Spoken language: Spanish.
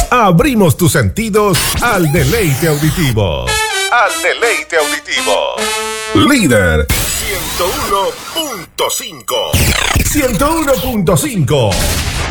Abrimos tus sentidos al deleite auditivo. Al deleite auditivo. Líder 101.5. 101.5.